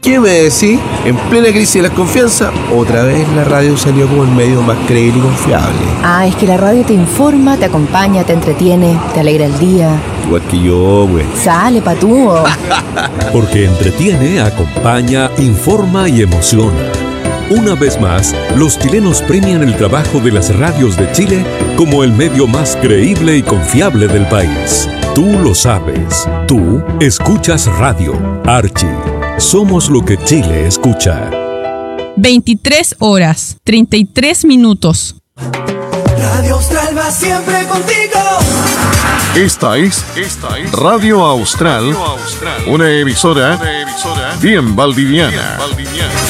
¿Qué me decís? En plena crisis de la confianza, otra vez la radio salió como el medio más creíble y confiable. Ah, es que la radio te informa, te acompaña, te entretiene, te alegra el día. Igual que yo, güey. Sale, patúo. Porque entretiene, acompaña, informa y emociona. Una vez más, los chilenos premian el trabajo de las radios de Chile como el medio más creíble y confiable del país. Tú lo sabes. Tú escuchas radio. Archie. Somos lo que Chile escucha. 23 horas, 33 minutos. Radio Austral va siempre contigo. Esta es Radio Austral, una emisora bien valdiviana.